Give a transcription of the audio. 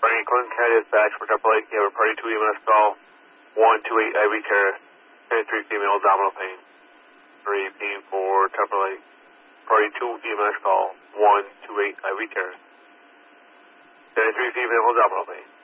Party Clinton County Dispatch for AAA, you have a Party 2 EMS call, 128 IV care, 23 female abdominal pain. Repeat for AAA, Party 2 EMS call, 128 IV care, 23 female abdominal pain.